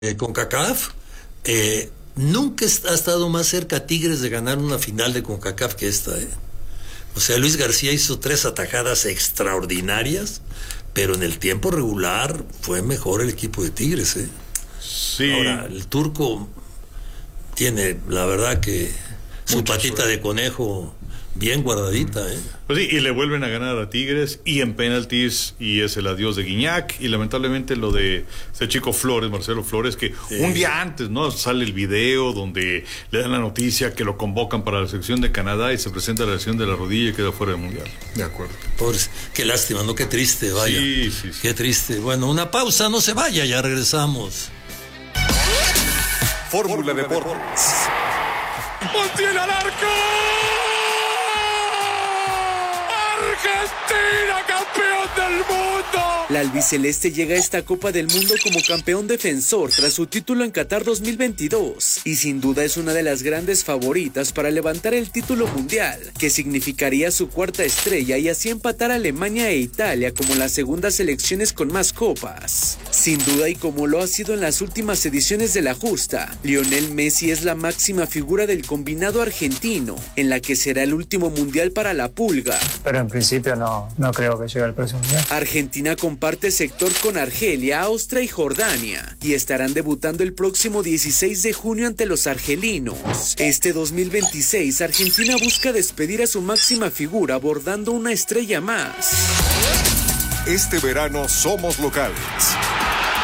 CONCACAF, nunca ha estado más cerca Tigres de ganar una final de CONCACAF que esta. O sea, Luis García hizo 3 atajadas extraordinarias, pero en el tiempo regular fue mejor el equipo de Tigres. Sí. Ahora, el turco tiene, la verdad que su mucha patita suerte de conejo bien guardadita. Pues sí, y le vuelven a ganar a Tigres, y en penaltis, y es el adiós de Guiñac, y lamentablemente lo de ese chico Flores, Marcelo Flores, que un día antes, ¿no? Sale el video donde le dan la noticia que lo convocan para la selección de Canadá y se presenta la lesión de la rodilla y queda fuera del Mundial. De acuerdo. Pobres, qué lástima, ¿no? Qué triste, vaya. Sí. Qué triste. Bueno, una pausa, no se vaya, ya regresamos. Fórmula Deportes. ¡Montiel al arco! ¡Argentina, campeón del mundo! La albiceleste llega a esta Copa del Mundo como campeón defensor tras su título en Qatar 2022 y sin duda es una de las grandes favoritas para levantar el título mundial, que significaría su 4ª estrella y así empatar a Alemania e Italia como las segundas selecciones con más copas. Sin duda, y como lo ha sido en las últimas ediciones de la justa, Lionel Messi es la máxima figura del combinado argentino, en la que será el último mundial para la Pulga. Pero en principio no creo que llegue al próximo mundial. Argentina comparte sector con Argelia, Austria y Jordania, y estarán debutando el próximo 16 de junio ante los argelinos. Este 2026, Argentina busca despedir a su máxima figura abordando una estrella más. Este verano somos locales.